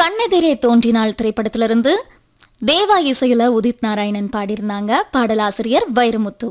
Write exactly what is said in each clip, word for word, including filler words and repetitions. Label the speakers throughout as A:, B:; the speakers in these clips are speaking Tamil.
A: கண்ணெதிரே தோன்றினாள் திரைப்படத்திலிருந்து தேவா இசையில உதித் நாராயணன் பாடியிருந்தாங்க. பாடலாசிரியர் வைரமுத்து.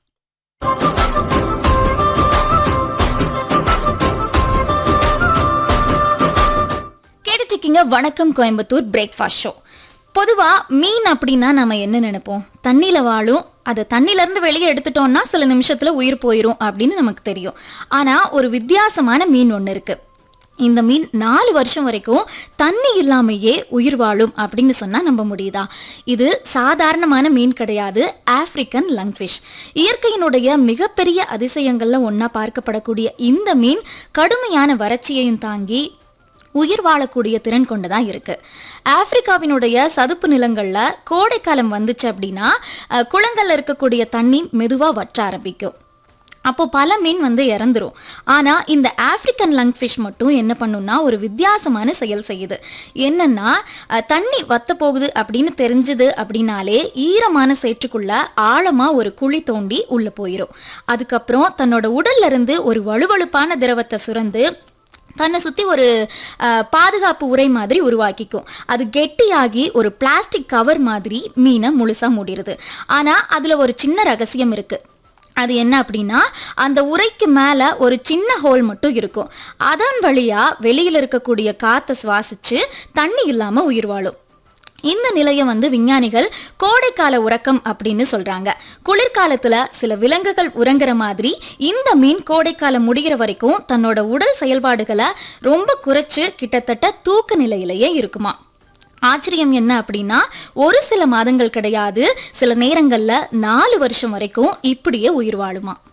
A: கேட்டுட்டு வணக்கம் கோயம்புத்தூர் பிரேக்ஃபாஸ்ட் ஷோ. பொதுவா மீன் அப்படின்னா நம்ம என்ன நினைப்போம்? தண்ணியில வாழும், அதை தண்ணில இருந்து வெளியே எடுத்துட்டோம்னா சில நிமிஷத்துல உயிர் போயிரும் அப்படின்னு நமக்கு தெரியும். ஆனா ஒரு வித்தியாசமான மீன் ஒண்ணு இருக்கு. இந்த மீன் நாலு வருஷம் வரைக்கும் தண்ணி இல்லாமையே உயிர் வாழும் அப்படின்னு சொன்னா நம்ப முடியுதா? இது சாதாரணமான மீன் கிடையாது, ஆப்பிரிக்கன் லங்ஃபிஷ். இயற்கையினுடைய மிகப்பெரிய அதிசயங்கள்ல ஒன்னா பார்க்கப்படக்கூடிய இந்த மீன் கடுமையான வறட்சியையும் தாங்கி உயிர் வாழக்கூடிய திறன் கொண்டுதான் இருக்கு. ஆப்பிரிக்காவினுடைய சதுப்பு நிலங்கள்ல கோடைக்காலம் வந்துச்சு அப்படின்னா குளங்கள்ல இருக்கக்கூடிய தண்ணி மெதுவா வற்ற ஆரம்பிக்கும். அப்போ பல மீன் வந்து இறந்துரும். ஆனா இந்த ஆப்பிரிக்கன் லங்ஃபிஷ் மட்டும் என்ன பண்ணும்னா ஒரு வித்தியாசமான செயல் செய்யுது. என்னன்னா தண்ணி வத்த போகுது அப்படின்னு தெரிஞ்சது அப்படின்னாலே ஈரமான சேற்றுக்குள்ள ஆழமா ஒரு குழி தோண்டி உள்ள போயிடும். அதுக்கப்புறம் தன்னோட உடல்ல இருந்து ஒரு வலுவழுப்பான திரவத்தை சுரந்து தன்னை சுற்றி ஒரு பாதுகாப்பு உரை மாதிரி உருவாக்கிக்கும். அது கெட்டியாகி ஒரு பிளாஸ்டிக் கவர் மாதிரி மீனை முழுசாக மூடிடுது. ஆனால் அதில் ஒரு சின்ன ரகசியம் இருக்குது. அது என்ன அப்படின்னா, அந்த உரைக்கு மேலே ஒரு சின்ன ஹோல் மட்டும் இருக்கும். அதன் வழியாக வெளியில் இருக்கக்கூடிய காற்றை சுவாசித்து தண்ணி இல்லாமல் உயிர் வாழும். இந்த நிலையை வந்து விஞ்ஞானிகள் கோடைக்கால உறக்கம் அப்படின்னு சொல்றாங்க. குளிர்காலத்துல சில விலங்குகள் உறங்குற மாதிரி இந்த மீன் கோடைக்காலம் முடிகிற வரைக்கும் தன்னோட உடல் செயல்பாடுகளை ரொம்ப குறைச்சு கிட்டத்தட்ட தூக்க நிலையிலேயே இருக்குமா. ஆச்சரியம் என்ன அப்படின்னா, ஒரு சில மாதங்கள் கிடையாது, சில நேரங்கள்ல நாலு வருஷம் வரைக்கும் இப்படியே உயிர் வாழுமா.